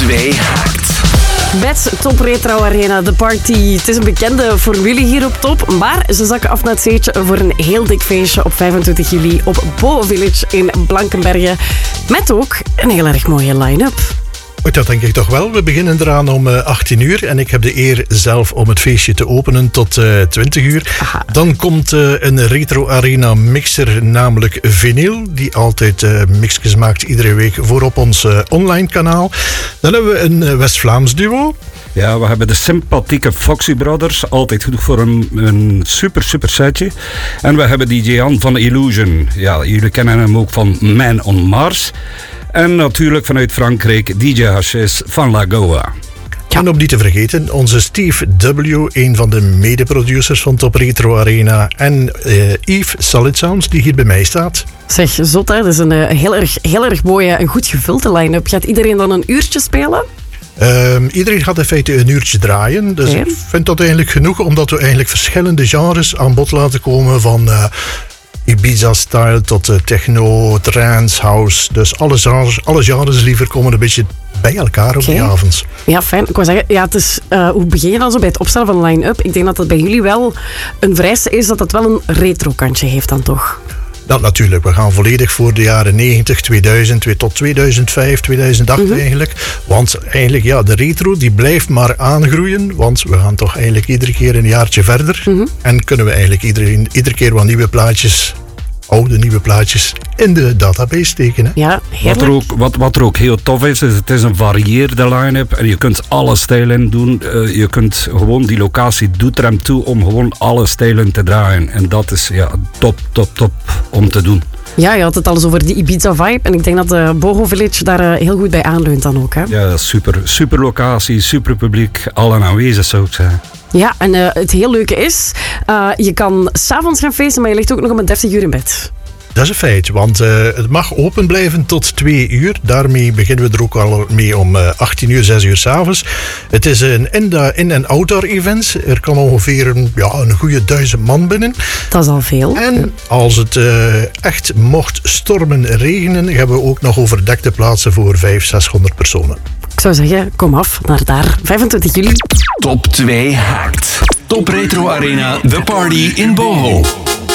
2 haakt. Met Top Retro Arena, de party. Het is een bekende formule hier op Top, maar ze zakken af naar het zeetje voor een heel dik feestje op 25 juli op Boho Village in Blankenberge. Met ook een heel erg mooie line-up. Dat denk ik toch wel. We beginnen eraan om 18 uur en ik heb de eer zelf om het feestje te openen tot 20 uur. Aha. Dan komt een Retro Arena mixer, namelijk Vinyl, die altijd mixjes maakt iedere week voor op ons online kanaal. Dan hebben we een West-Vlaams duo. Ja, we hebben de sympathieke Foxy Brothers. Altijd goed voor een super setje. En we hebben DJ Jan van Illusion. Ja, jullie kennen hem ook van Man on Mars. En natuurlijk vanuit Frankrijk DJ Hashish van Lagoa. Ja. En om niet te vergeten, onze Steve W., een van de medeproducers van Top Retro Arena. En Yves Solid Sounds, die hier bij mij staat. Zeg, zot hè? Dat is een heel erg mooie en goed gevulde line-up. Gaat iedereen dan een uurtje spelen? Iedereen gaat in feite een uurtje draaien. Dus ik vind dat eigenlijk genoeg, omdat we eigenlijk verschillende genres aan bod laten komen. Van Ibiza-style tot techno, trance, house. Dus alle genres liever komen een beetje bij elkaar op die avonds. Ja, fijn. Ik wou zeggen, het is, hoe begin je dan zo bij het opstellen van een line-up? Ik denk dat het bij jullie wel een vereiste is dat het wel een retro-kantje heeft dan toch? Dat natuurlijk. We gaan volledig voor de jaren 90, 2000, tot 2005, 2008 eigenlijk. Want eigenlijk, de retro die blijft maar aangroeien. Want we gaan toch eigenlijk iedere keer een jaartje verder. En kunnen we eigenlijk iedere keer wat nieuwe plaatjes, oude nieuwe plaatjes, in de database steken. Hè? Ja, heerlijk. Wat er ook heel tof is het is een varieerde line-up. En je kunt alle stijlen doen. Je kunt gewoon, die locatie doet er hem toe om gewoon alle stijlen te draaien. En dat is top om te doen. Ja, je had het al eens over die Ibiza-vibe. En ik denk dat de Boho Village daar heel goed bij aanleunt dan ook. Hè? Ja, super locatie, super publiek. Allen aanwezig zou ik zeggen. Ja, en het heel leuke is, je kan 's avonds gaan feesten, maar je ligt ook nog om 30 uur in bed. Dat is een feit, want het mag open blijven tot 2 uur. Daarmee beginnen we er ook al mee om 18 uur, 6 uur 's avonds. Het is een in- en outdoor event. Er kan ongeveer een goede 1000 man binnen. Dat is al veel. En als het echt mocht stormen, regenen, hebben we ook nog overdekte plaatsen voor 500-600 personen. Ik zou zeggen, kom af naar daar. 25 juli. Top 2 haakt. Top Retro Arena, The Party in Boho.